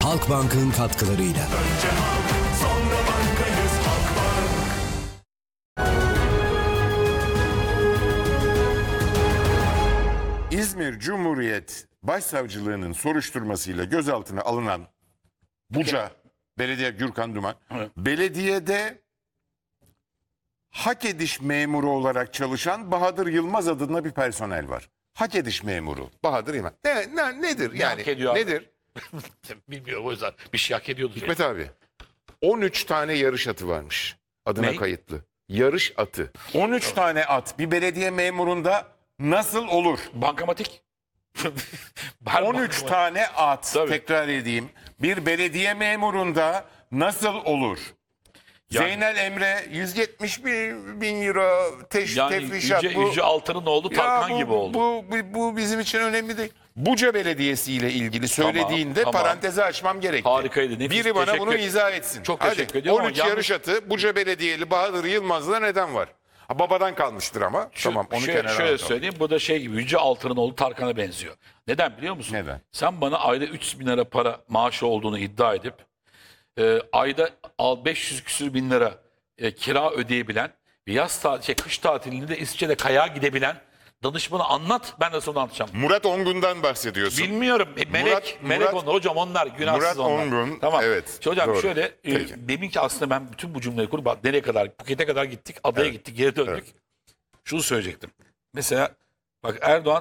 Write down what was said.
Halkbank'ın katkılarıyla. Önce halk, sonra bankayız Halkbank. İzmir Cumhuriyet Başsavcılığı'nın soruşturmasıyla gözaltına alınan Buca Belediye Gürkan Duman, belediyede hak ediş memuru olarak çalışan Bahadır Yılmaz adında bir personel var. Hak ediş memuru Bahadır Yılmaz. Nedir yani? hak ediyor abi? Nedir? Bilmiyorum, o yüzden bir şey hak ediyordu. Hikmet abi 13 tane yarış atı varmış adına Ne? kayıtlı. Yarış atı. 13 tane at bir belediye memurunda nasıl olur? Bankamatik. 13 tane at, Tabii. tekrar edeyim, bir belediye memurunda nasıl olur? Yani- Zeynel Emre 171 bin euro Yani tefrişat. Yüce Altan'ın oğlu Tarkan gibi oldu. Bu bizim için önemli değil. Buca Belediyesi ile ilgili söylediğinde tamam. parantezi açmam gerekti. Harikaydı, nefis. Biri bana Teşekkür- bunu izah etsin. Çok Hadi, teşekkür ediyorum ama 13 yalnız- yarış atı Buca Belediyeli Bahadır Yılmaz'da neden var? Ha, babadan kalmıştır ama. Tamam onu kenara şöyle alalım. söyleyeyim. Bu da şey gibi, Yüce Altan'ın oğlu Tarkan'a benziyor. Neden biliyor musun? Neden? Sen bana ayda 300 bin lira para maaşı olduğunu iddia edip ayda 500 küsür bin lira kira ödeyebilen ve kış tatilinde de İsviçre'de kayağa gidebilen danışmanı anlat. Ben de sana anlatacağım. Murat Ongun'dan bahsediyorsun. Bilmiyorum. Melek Murat- onlar. Hocam onlar günahsız Murat onlar. Ongun, Tamam. evet, Şimdi hocam doğru. şöyle Peki. demin ki aslında ben bütün bu cümleyi kurup bak, nereye kadar, Phuket'e kadar gittik, adaya Evet. gittik, geri döndük. Şunu söyleyecektim. Mesela bak Erdoğan